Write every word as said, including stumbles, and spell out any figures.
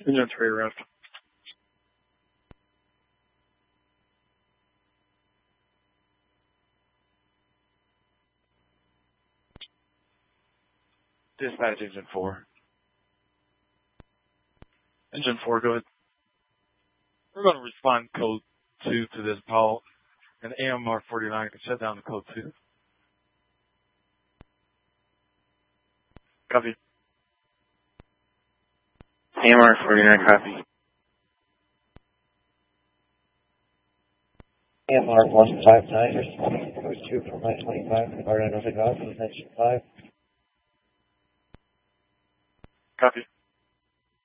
Engine three arrived. Dispatch Engine four. Engine four, go ahead. We're going to respond code two to this call, and A M R forty-nine can shut down the code two. Copy. A M R forty-nine, copy. A M R one five nine, responding to code two from line twenty-five, regarding nothing off, attention five. Copy.